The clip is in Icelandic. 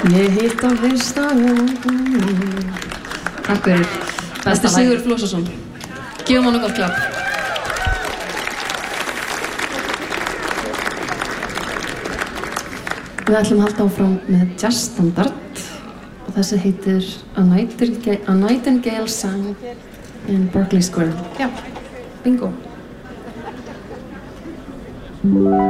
Ég hitt á fyrsta Takk fyrir. Besti Sigurður Flósason. Gefum hann gott klapp. Við ætlum að halda áfram með jazzstandard og þessi heitir A Nightingale Sang in Berkeley Square. Já, bingo.